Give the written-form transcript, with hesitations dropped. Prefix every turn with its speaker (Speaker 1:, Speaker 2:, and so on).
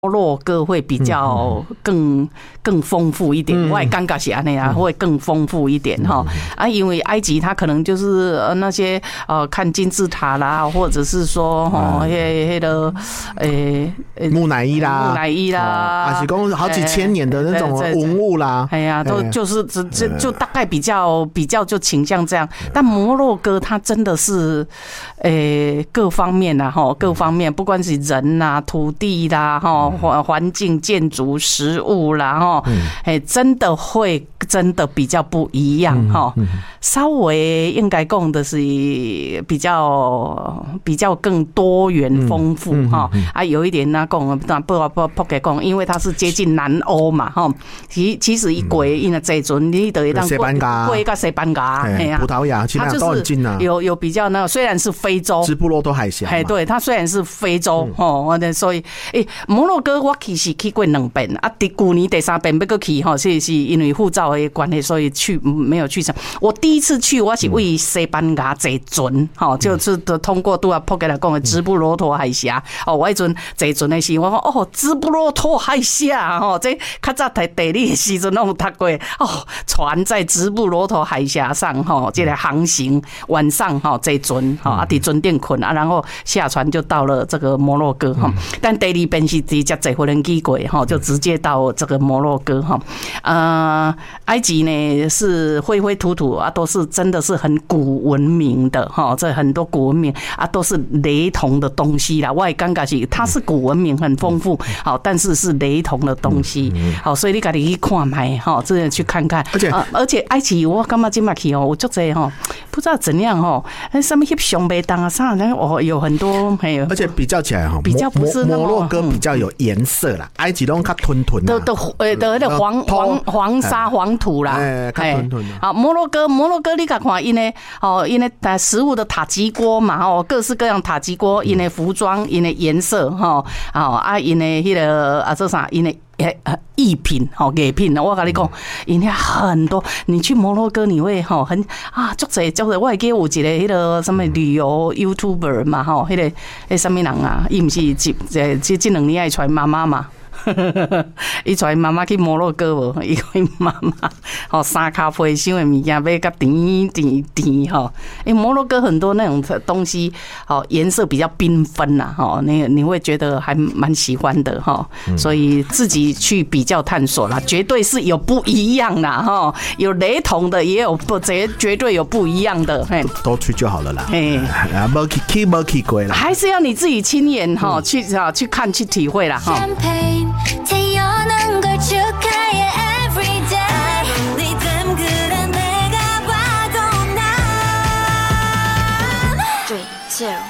Speaker 1: 洛哥会比较更丰富一点，我也感觉是安尼啊，会更丰富一点哈啊，因为埃及它可能就是那些看金字塔啦，或者是说那个
Speaker 2: 木乃伊啦，还是讲好几千年的那种文物啦，
Speaker 1: 哎呀，都就是就大概比较就倾向这样，但摩洛哥它真的是各方面啊哈，各方面不管是人啦、土地啦哈。环境、建筑、食物啦，哈，真的比较不一样哈，稍微应该讲的是比较更多元丰富哈啊，有一点那讲不给讲，因为它是接近南欧嘛哈，其实一过因为这阵你得当过一个西班牙，
Speaker 2: 葡萄牙，其他都很近啊，
Speaker 1: 有比较那个，虽然是非洲，
Speaker 2: 直布罗陀海峡，
Speaker 1: 对，它虽然是非洲哦，所以摩洛哥我其实去过2遍啊，去年第3遍要过去哈，是因为护照的关系，所以没有去成。我第一次去我是为西班牙坐船，哈，就是通过都要破给来讲的直布罗陀海峡哦，我迄阵坐船的时候，我讲直布罗陀海峡哈，这较早读地理的时阵拢有读过船在直布罗陀海峡上哈，这个航行晚上哈坐船哈啊，伫船顶困啊，然后下船就到了这个摩洛哥哈，但第2遍是直接坐飞机过哈，就直接到这个摩洛哥哈。埃及呢是灰灰土土啊，都是真的是很古文明的哈，这很多古文明啊都是雷同的东西啦。我也感觉是它是古文明很丰富，好，但是是雷同的东西，好，所以你自己去看买哈，真的去看看。而且埃及我感觉今麦去我就这哈，不知道怎样哈，上面翕相背当啊啥，有很多
Speaker 2: 而且比较起来哈，
Speaker 1: 比较不是那么
Speaker 2: 摩洛哥比较有颜色啦，埃及拢较吞吞的黄沙黄土啦，好，摩洛哥你看因的食物的塔吉锅嘛，各式各样塔吉锅，因的服装，因的颜色啊，因的迄个啊，这啥，因的艺品艺品，我跟你讲，因遐很多。你去摩洛哥，你会很足侪，我会记有一个迄个什么旅游 YouTuber 嘛，迄个什么人啊？伊毋是这2年爱带妈妈嘛。伊带妈妈去摩洛哥无？伊讲妈妈三脚飞箱的物件买甲甜，摩洛哥很多那种东西，颜色比较缤纷啦，你会觉得还蛮喜欢的哈，所以自己去比较探索啦，绝对是有不一样啦哈，有雷同的，也有绝对有不一样的，都去就好了啦，没去过啦，
Speaker 1: 还是要你自己亲眼去看去体会啦哈。태어난 걸 축하해 every day 리듬 그런 내가 봐도 난 3, 2